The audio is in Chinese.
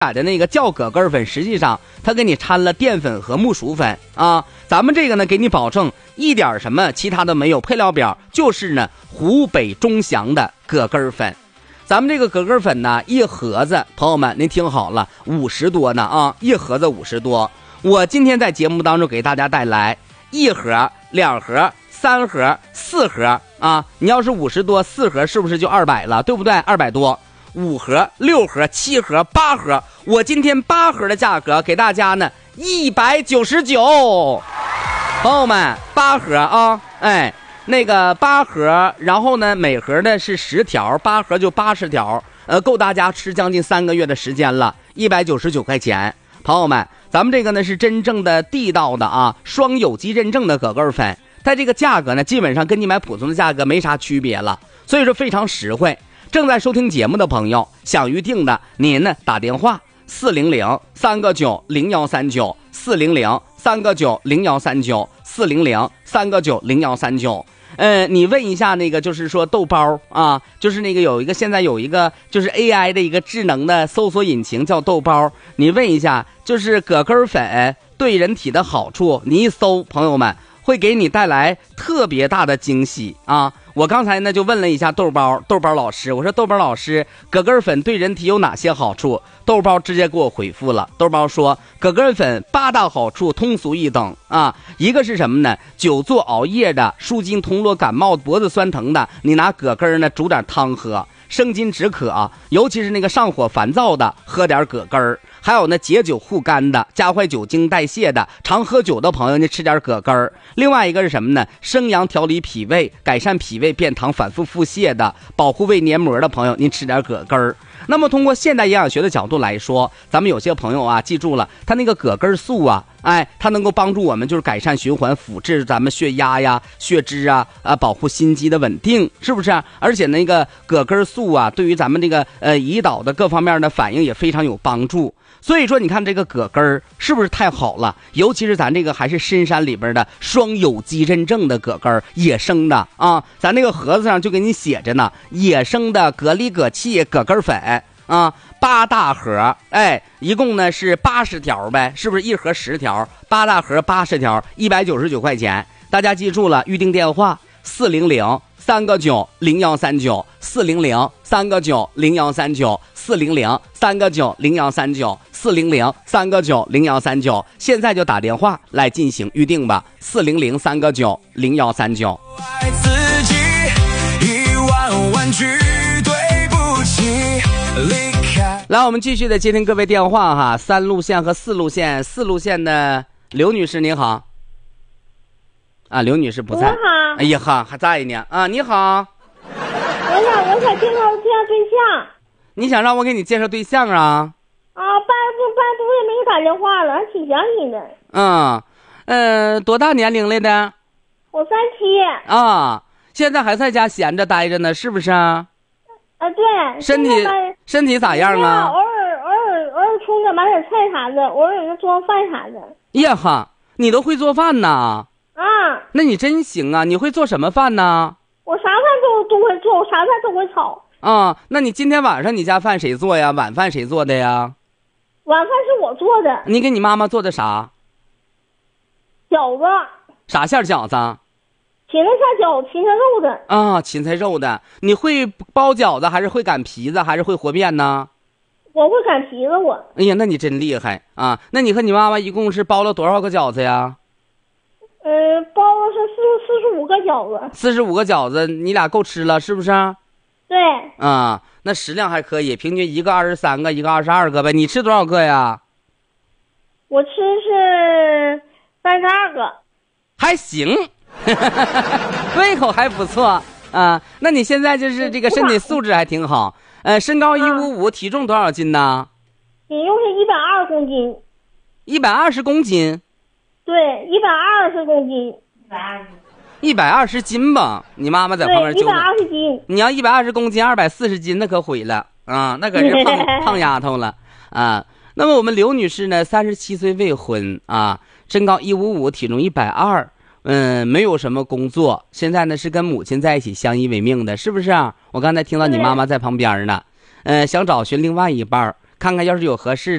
买的那个叫葛根粉，实际上它给你掺了淀粉和木薯粉啊。咱们这个呢，给你保证一点什么其他都没有，配料表就是呢湖北钟祥的葛根粉。咱们这个葛根粉呢，一盒子，朋友们您听好了，50多呢啊，一盒子50多。我今天在节目当中给大家带来一盒、2盒、3盒、4盒啊。你要是50多，4盒是不是就200了？对不对？200多。5盒、6盒、7盒、8盒，我今天8盒的价格给大家呢199，朋友们，8盒啊，哎，那个8盒，然后呢每盒呢是10条，8盒就80条，够大家吃将近3个月的时间了，199块钱，朋友们，咱们这个呢是真正的地道的啊，双有机认证的葛根粉，它这个价格呢基本上跟你买普通的价格没啥区别了，所以说非常实惠。正在收听节目的朋友，想预定的您呢打电话400-3个9-0139 400-3个9-0139 400-3个9-0139。你问一下那个就是说豆包啊，就是那个现在有一个就是 AI 的一个智能的搜索引擎叫豆包，你问一下就是葛根粉对人体的好处，你一搜，朋友们会给你带来特别大的惊喜啊！我刚才呢就问了一下豆包老师，我说豆包老师，葛根粉对人体有哪些好处？豆包直接给我回复了，豆包说葛根粉8大好处通俗易懂啊，一个是什么呢？久坐熬夜的、舒筋通络、感冒、脖子酸疼的，你拿葛根呢煮点汤喝，生津止渴，尤其是那个上火烦躁的，喝点葛根。还有呢，解酒护肝的，加快酒精代谢的，常喝酒的朋友呢吃点葛根儿。另外一个是什么呢？生阳调理脾胃，改善脾胃变糖、反复腹泻的，保护胃黏膜的朋友，您吃点葛根儿。那么通过现代营养学的角度来说，咱们有些朋友啊，记住了，它那个葛根素啊，哎，它能够帮助我们就是改善循环，辅治咱们血压呀、血脂啊，保护心肌的稳定，是不是？而且那个葛根素啊，对于咱们这个胰岛的各方面的反应也非常有帮助。所以说你看这个葛根儿是不是太好了？尤其是咱这个还是深山里边的双有机认证的葛根儿，野生的啊，咱那个盒子上就给你写着呢，野生的葛里葛气葛根粉啊，8大盒，哎，一共呢是80条呗，是不是一盒10条？8大盒80条，199块钱。大家记住了，预定电话400-3个9-0139 400-3个9-0139 400-3个9-0139 400-3个9-0139，现在就打电话来进行预定吧，400-3个9-0139。爱自己1万万句对不起，离开。来，我们继续的接听各位电话哈，3路线和4路线，4路线的刘女士您好。啊，刘女士不在。 你好。 哎呀哈，还在呢啊！你好。 我想介绍对象。 你想让我给你介绍对象啊？ 啊，半多也没给打电话了，还挺想你的。 多大年龄来的？ 我37。 啊，现在还在家闲着待着呢，是不是啊？ 对。 身体咋样啊？ 偶尔出去买点菜啥的，偶尔能做饭啥的。 呀哈，你都会做饭呐？ 啊， 那你真行啊！你会做什么饭呢？ 我啥饭都会做，我啥菜都会炒。 啊，那你今天晚上你家饭谁做呀？晚饭谁做的呀？ 晚饭是我做的。 你给你妈妈做的啥？ 饺子。 啥馅饺子？ 芹菜馅饺子，芹菜肉的。 啊，芹菜肉的。你会包饺子还是会擀皮子还是会和面呢？ 我会擀皮子我。 哎呀，那你真厉害啊！那你和你妈妈一共是包了多少个饺子呀？ 包了是45个饺子。 45个饺子，你俩够吃了是不是？ 对。 啊，那食量还可以，平均一个23个，一个22个呗。你吃多少个呀？ 我吃是32个。 还行，胃口还不错啊。那你现在就是这个身体素质还挺好。身高155，体重多少斤呢？ 体重是120公斤。 120公斤？ 对，120公斤。 120斤吧？你妈妈在旁边纠正。 120斤。 你要120公斤，240斤，那可毁了啊！那可是胖丫头了啊。那么我们刘女士呢，37岁未婚啊，身高155，体重120，没有什么工作，现在呢是跟母亲在一起相依为命的，是不是啊？我刚才听到你妈妈在旁边呢，想找寻另外一半， 看看要是有合适